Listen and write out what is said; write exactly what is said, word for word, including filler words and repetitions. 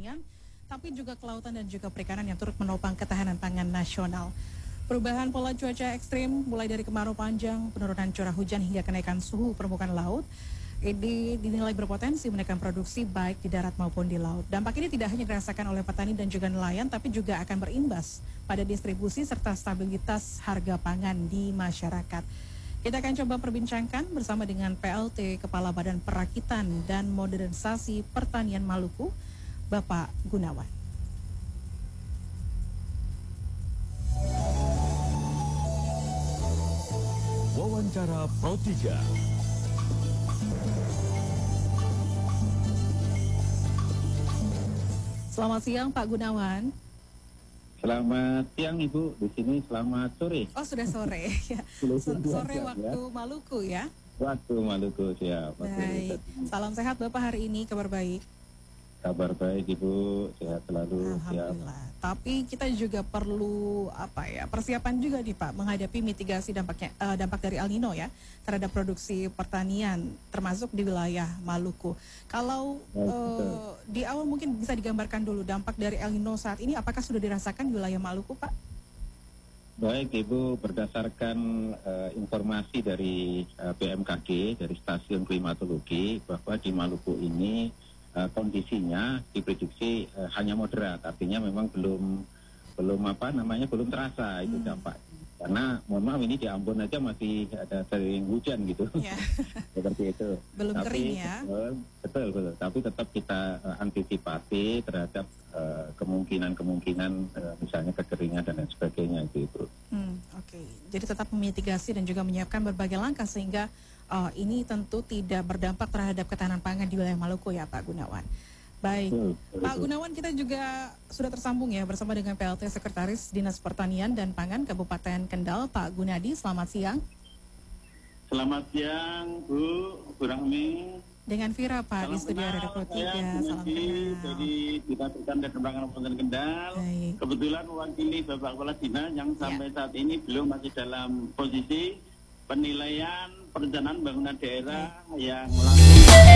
pertanian, tapi juga kelautan dan juga perikanan yang turut menopang ketahanan pangan nasional. Perubahan pola cuaca ekstrim mulai dari kemarau panjang, penurunan curah hujan hingga kenaikan suhu permukaan laut ini dinilai berpotensi menaikkan produksi baik di darat maupun di laut. Dampak ini tidak hanya dirasakan oleh petani dan juga nelayan, tapi juga akan berimbas pada distribusi serta stabilitas harga pangan di masyarakat. Kita akan coba perbincangkan bersama dengan P L T Kepala Badan Perakitan dan Modernisasi Pertanian Maluku, Bapak Gunawan. Wawancara Pro tiga. Selamat siang Pak Gunawan. Selamat siang Ibu, di sini selamat sore. Oh sudah sore ya. Sore waktu Maluku ya. Waktu Maluku siap. Baik. Salam sehat Bapak hari ini, kabar baik. Kabar baik Ibu, sehat selalu. Alhamdulillah. Siap. Tapi kita juga perlu apa ya persiapan juga nih Pak menghadapi mitigasi dampaknya uh, dampak dari El Nino ya terhadap produksi pertanian termasuk di wilayah Maluku. Kalau uh, di awal mungkin bisa digambarkan dulu dampak dari El Nino saat ini apakah sudah dirasakan di wilayah Maluku Pak? Baik Ibu, berdasarkan uh, informasi dari uh, B M K G dari Stasiun Klimatologi bahwa di Maluku ini uh, kondisinya diprediksi uh, hanya moderat, artinya memang belum belum apa namanya belum terasa itu dampak. Karena mohon maaf ini di Ambon aja masih ada sering hujan gitu, yeah. seperti itu. Belum tapi, kering ya? Betul, betul, betul. Tapi tetap kita uh, antisipasi terhadap uh, kemungkinan-kemungkinan uh, misalnya kekeringan dan lain sebagainya itu. itu. Hmm, Oke, okay. Jadi tetap memitigasi dan juga menyiapkan berbagai langkah sehingga uh, ini tentu tidak berdampak terhadap ketahanan pangan di wilayah Maluku ya Pak Gunawan. Baik, betul, betul. Pak Gunawan kita juga sudah tersambung ya bersama dengan P L T Sekretaris Dinas Pertanian dan Pangan Kabupaten Kendal, Pak Gunadi. Selamat siang. Selamat siang Bu, Bu Rahmi. Dengan Vira Pak Salam di studio Radio Pro tiga. Salam kenal. Jadi Dinas Pertanian dan Pertanian Kabupaten Kendal. Baik. Kebetulan mewakili Bapak Kepala Dinas yang sampai ya. saat ini belum masih dalam posisi penilaian perencanaan bangunan daerah ya. yang melalui